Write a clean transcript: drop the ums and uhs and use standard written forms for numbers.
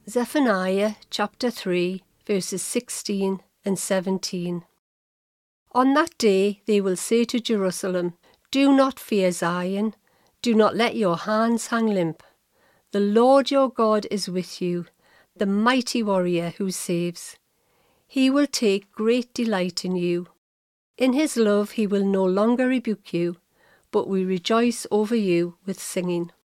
Zephaniah chapter 3, verses 16 and 17. On that day they will say to Jerusalem, "Do not fear, Zion. Do not let your hands hang limp. The Lord your God is with you, the mighty warrior who saves. He will take great delight in you. In his love he will no longer rebuke you, but will rejoice over you with singing."